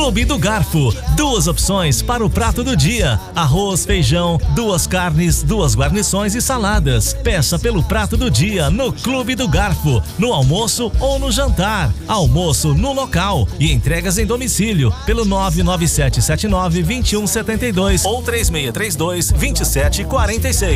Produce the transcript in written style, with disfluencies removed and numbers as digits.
Clube do Garfo. 2 opções para o prato do dia: arroz, feijão, 2 carnes, 2 guarnições e saladas. Peça pelo prato do dia no Clube do Garfo, no almoço ou no jantar. Almoço no local e entregas em domicílio pelo 99779-2172 ou 3632-2746.